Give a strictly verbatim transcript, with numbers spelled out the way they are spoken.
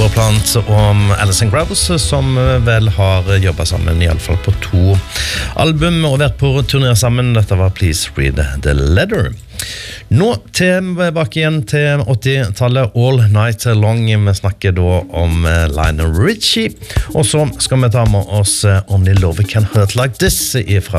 Robert Plant og Alison Krauss, som vel har jobbet sammen i alle fall på to album og vært på turnéer sammen. Dette var Please Read the Letter. Nå tilbake igjen til åtti-tallet, All Night Long. Vi snakker da om Lionel Richie, og så skal vi ta med oss Only Love Can Hurt Like This fra